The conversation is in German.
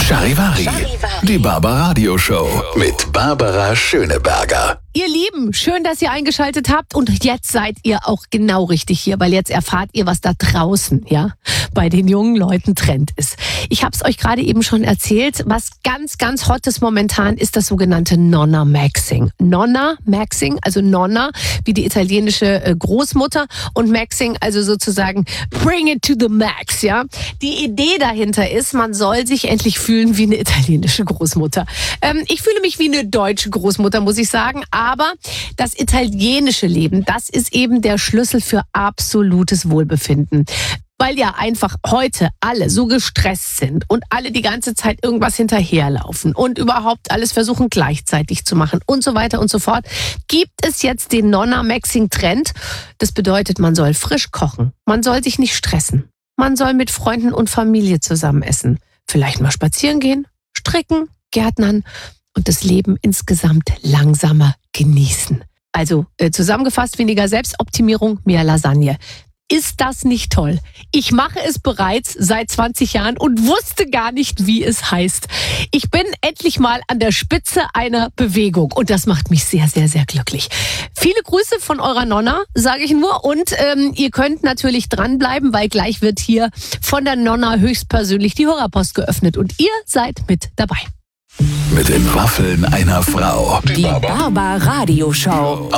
Charivari, die Barbaradio Show mit Barbara Schöneberger. Ihr Lieben, schön, dass ihr eingeschaltet habt und jetzt seid ihr auch genau richtig hier, weil jetzt erfahrt ihr, was da draußen, bei den jungen Leuten Trend ist. Ich habe es euch gerade eben schon erzählt, was ganz, ganz hot ist momentan, ist das sogenannte Nonna Maxing. Nonna Maxing, also Nonna wie die italienische Großmutter und Maxing, also sozusagen bring it to the max, Die Idee dahinter ist, man soll sich endlich fühlen wie eine italienische Großmutter. Ich fühle mich wie eine deutsche Großmutter, muss ich sagen. Aber das italienische Leben, das ist eben der Schlüssel für absolutes Wohlbefinden. Weil ja einfach heute alle so gestresst sind und alle die ganze Zeit irgendwas hinterherlaufen und überhaupt alles versuchen gleichzeitig zu machen und so weiter und so fort, gibt es jetzt den Nonna-Maxing-Trend. Das bedeutet, man soll frisch kochen, man soll sich nicht stressen, man soll mit Freunden und Familie zusammen essen, vielleicht mal spazieren gehen, stricken, gärtnern und das Leben insgesamt langsamer genießen. Also zusammengefasst, weniger Selbstoptimierung, mehr Lasagne. Ist das nicht toll? Ich mache es bereits seit 20 Jahren und wusste gar nicht, wie es heißt. Ich bin endlich mal an der Spitze einer Bewegung und das macht mich sehr, sehr, sehr glücklich. Viele Grüße von eurer Nonna, sage ich nur. Und ihr könnt natürlich dranbleiben, weil gleich wird hier von der Nonna höchstpersönlich die Hörerpost geöffnet und ihr seid mit dabei. Mit den Waffeln einer Frau. Die Barbaradio Show.